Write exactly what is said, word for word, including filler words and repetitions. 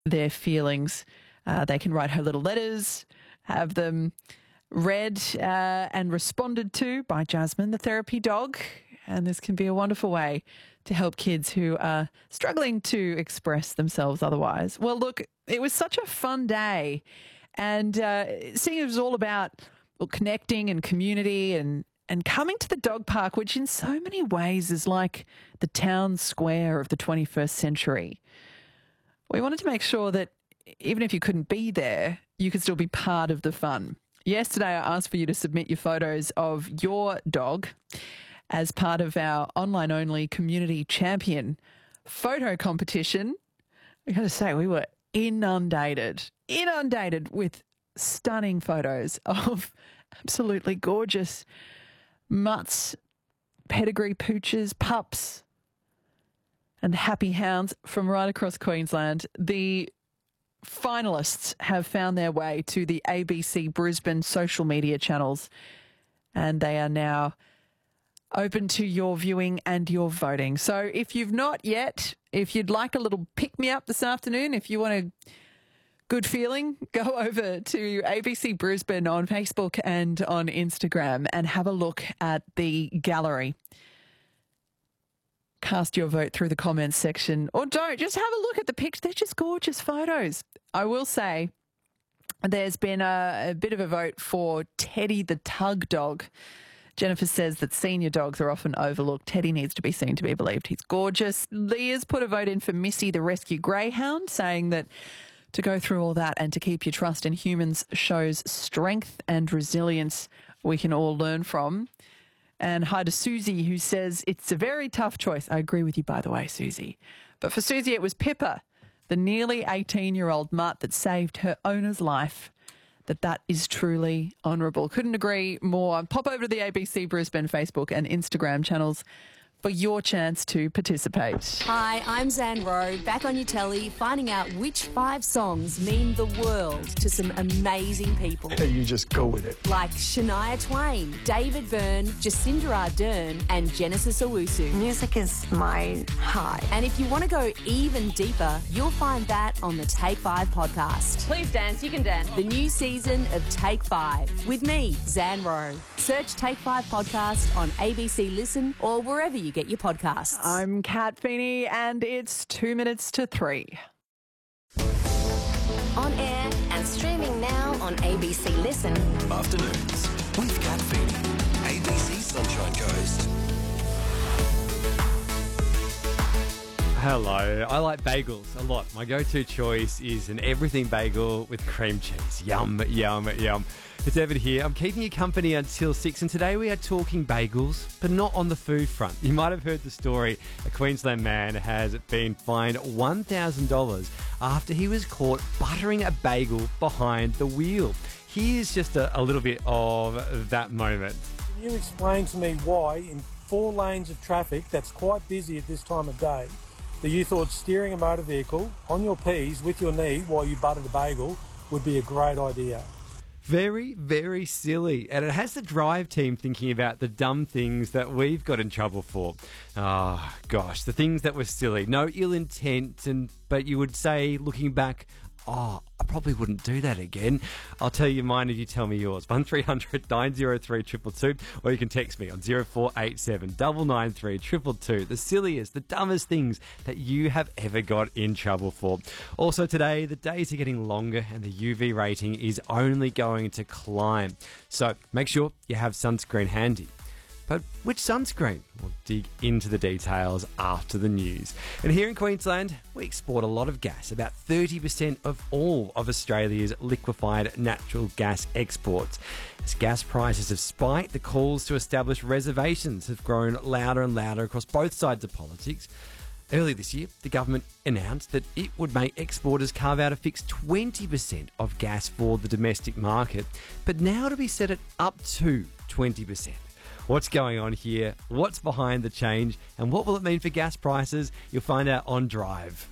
their feelings. Uh, they can write her little letters, have them read uh, and responded to by Jasmine, the therapy dog. And this can be a wonderful way to help kids who are struggling to express themselves otherwise. Well, look, it was such a fun day. And uh, seeing it was all about well, connecting and community and, and coming to the dog park, which in so many ways is like the town square of the twenty-first century. We wanted to make sure that even if you couldn't be there, you could still be part of the fun. Yesterday, I asked for you to submit your photos of your dog as part of our online-only community champion photo competition. I got to say, we were inundated, inundated with stunning photos of absolutely gorgeous mutts, pedigree pooches, pups, and happy hounds from right across Queensland. The finalists have found their way to the A B C Brisbane social media channels, and they are now open to your viewing and your voting. So if you've not yet, if you'd like a little pick-me-up this afternoon, if you want a good feeling, go over to A B C Brisbane on Facebook and on Instagram and have a look at the gallery. Cast your vote through the comments section, or don't, just have a look at the pictures. They're just gorgeous photos. I will say there's been a, a bit of a vote for Teddy the Tug dog. Jennifer says that senior dogs are often overlooked. Teddy needs to be seen to be believed. He's gorgeous. Leah's put a vote in for Missy the rescue greyhound, saying that to go through all that and to keep your trust in humans shows strength and resilience we can all learn from. And hi to Susie, who says it's a very tough choice. I agree with you, by the way, Susie. But for Susie, it was Pippa, the nearly eighteen-year-old mutt that saved her owner's life. That that is truly honourable. Couldn't agree more. Pop over to the A B C Brisbane Facebook and Instagram channels for your chance to participate. Hi, I'm Zan Rowe, back on your telly, finding out which five songs mean the world to some amazing people. You just go with it. Like Shania Twain, David Byrne, Jacinda Ardern, and Genesis Owusu. Music is my high. And if you want to go even deeper, you'll find that on the Take Five podcast. Please dance, you can dance. The new season of Take Five with me, Zan Rowe. Search Take Five podcast on A B C Listen or wherever you get your podcasts. I'm Kat Feeney, and it's two minutes to three. On air and streaming now on A B C Listen. Afternoons with Kat Feeney, A B C Sunshine Coast. Hello, I like bagels a lot. My go-to choice is an everything bagel with cream cheese. Yum, yum, yum. It's Evan here. I'm keeping you company until six, and today we are talking bagels, but not on the food front. You might have heard the story. A Queensland man has been fined one thousand dollars after he was caught buttering a bagel behind the wheel. Here's just a, a little bit of that moment. Can you explain to me why in four lanes of traffic that's quite busy at this time of day that you thought steering a motor vehicle on your P's with your knee while you buttered a bagel would be a great idea? Very, very silly. And it has the Drive team thinking about the dumb things that we've got in trouble for. Oh, gosh, the things that were silly. No ill intent, and but you would say, looking back, oh, I probably wouldn't do that again. I'll tell you mine if you tell me yours. one three hundred nine oh three two two two, or you can text me on zero four eight seven nine nine three two two two. The silliest, the dumbest things that you have ever got in trouble for. Also today, the days are getting longer and the U V rating is only going to climb. So make sure you have sunscreen handy. But which sunscreen? We'll dig into the details after the news. And here in Queensland, we export a lot of gas, about thirty percent of all of Australia's liquefied natural gas exports. As gas prices have spiked, the calls to establish reservations have grown louder and louder across both sides of politics. Earlier this year, the government announced that it would make exporters carve out a fixed twenty percent of gas for the domestic market, but now it'll be set at up to twenty percent. What's going on here? What's behind the change? And what will it mean for gas prices? You'll find out on Drive.